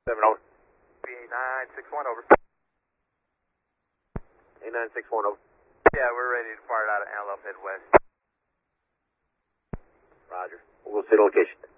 7 over. B8961 over. 8961 over. Yeah, we're ready to fire it out of Antelope, head west. Roger. We'll go see the location.